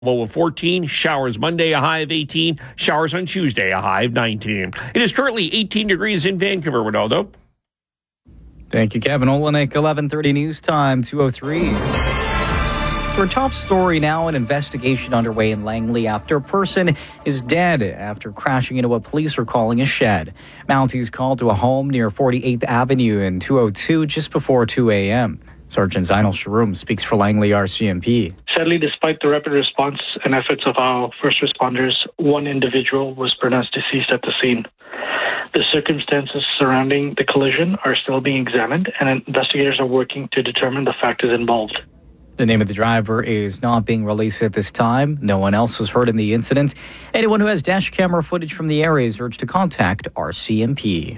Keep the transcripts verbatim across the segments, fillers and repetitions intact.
Low of fourteen, showers Monday, a high of eighteen, showers on Tuesday, a high of nineteen. It is currently eighteen degrees in Vancouver, Ronaldo. Thank you, Kevin Olenek. eleven thirty news time, two oh three. For a top story now, an investigation underway in Langley after a person is dead after crashing into what police are calling a shed. Mounties called to a home near forty-eighth Avenue in two oh two just before two a.m. Sergeant Zainal Sharoom speaks for Langley R C M P. Sadly, despite the rapid response and efforts of our first responders, one individual was pronounced deceased at the scene. The circumstances surrounding the collision are still being examined, and investigators are working to determine the factors involved. The name of the driver is not being released at this time. No one else was hurt in the incident. Anyone who has dash camera footage from the area is urged to contact R C M P.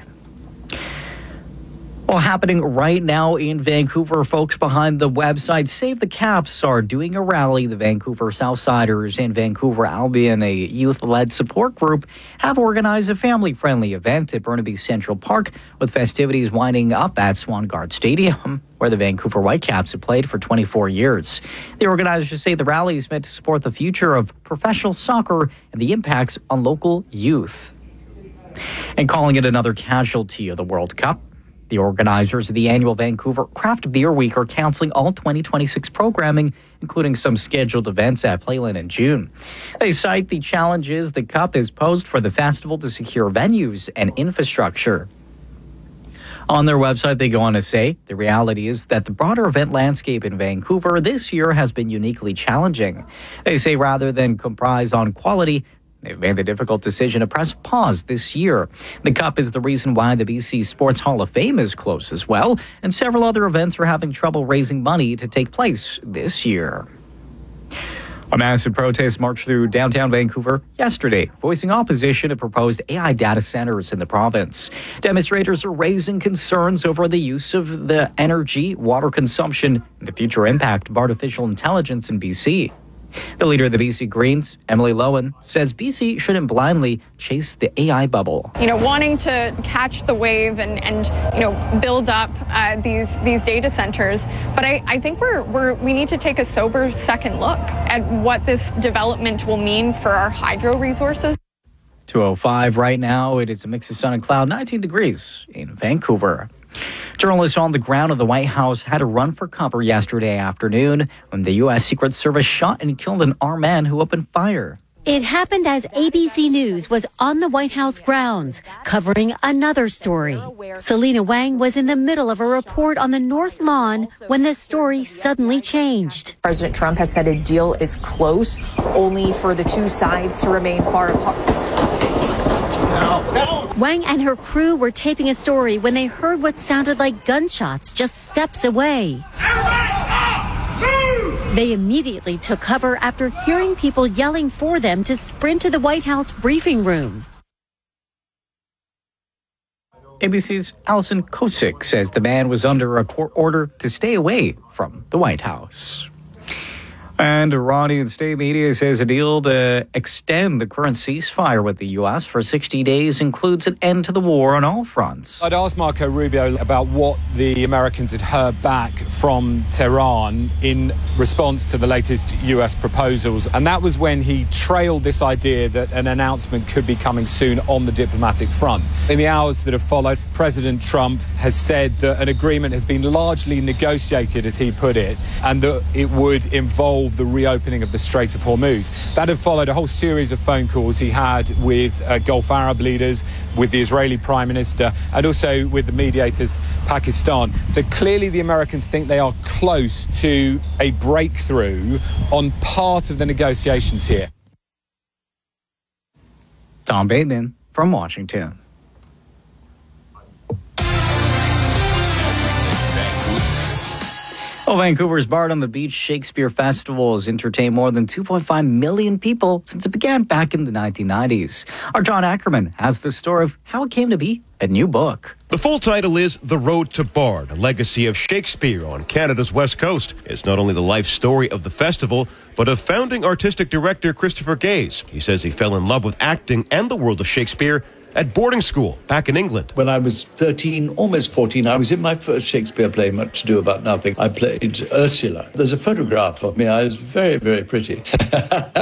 Well, happening right now in Vancouver, folks behind the website Save the Caps are doing a rally. The Vancouver Southsiders and Vancouver Albion, a youth-led support group, have organized a family-friendly event at Burnaby Central Park with festivities winding up at Swangard Stadium, where the Vancouver Whitecaps have played for twenty-four years. The organizers say the rally is meant to support the future of professional soccer and the impacts on local youth. And calling it another casualty of the World Cup, the organizers of the annual Vancouver Craft Beer Week are canceling all twenty twenty-six programming, including some scheduled events at Playland in June. They cite the challenges the Cup has posed for the festival to secure venues and infrastructure. On their website, they go on to say, the reality is that the broader event landscape in Vancouver this year has been uniquely challenging. They say rather than comprise on quality, they've made the difficult decision to press pause this year. The Cup is the reason why the B C Sports Hall of Fame is closed as well, and several other events are having trouble raising money to take place this year. A massive protest marched through downtown Vancouver yesterday, voicing opposition to proposed A I data centers in the province. Demonstrators are raising concerns over the use of the energy, water consumption, and the future impact of artificial intelligence in B C. The leader of the B C Greens, Emily Lowen, says B C shouldn't blindly chase the A I bubble. You know, wanting to catch the wave and, and you know, build up uh, these these data centers. But I, I think we're, we're we need to take a sober second look at what this development will mean for our hydro resources. two oh five right now. It is a mix of sun and cloud, nineteen degrees in Vancouver. Journalists on the ground of the White House had to run for cover yesterday afternoon when the U S Secret Service shot and killed an armed man who opened fire. It happened as A B C News was on the White House grounds, covering another story. Selena Wang was in the middle of a report on the North Lawn when the story suddenly changed. President Trump has said a deal is close, only for the two sides to remain far apart. Wang and her crew were taping a story when they heard what sounded like gunshots just steps away. They immediately took cover after hearing people yelling for them to sprint to the White House briefing room. A B C's Allison Kosick says the man was under a court order to stay away from the White House. And Iranian state media says a deal to extend the current ceasefire with the U S for sixty days includes an end to the war on all fronts. I'd asked Marco Rubio about what the Americans had heard back from Tehran in response to the latest U S proposals. And that was when he trailed this idea that an announcement could be coming soon on the diplomatic front. In the hours that have followed, President Trump has said that an agreement has been largely negotiated, as he put it, and that it would involve the reopening of the Strait of Hormuz. That had followed a whole series of phone calls he had with uh, Gulf Arab leaders, with the Israeli Prime Minister, and also with the mediators, Pakistan. So clearly the Americans think they are close to a breakthrough on part of the negotiations here. Tom Bateman from Washington. Well, Vancouver's Bard on the Beach Shakespeare Festival has entertained more than two point five million people since it began back in the nineteen nineties. Our John Ackerman has the story of how it came to be a new book. The full title is The Road to Bard, a legacy of Shakespeare on Canada's West Coast. It's not only the life story of the festival, but of founding artistic director Christopher Gaze. He says he fell in love with acting and the world of Shakespeare at boarding school back in England. When I was thirteen, almost fourteen, I was in my first Shakespeare play, Much Ado About Nothing. I played Ursula. There's a photograph of me. I was very, very pretty.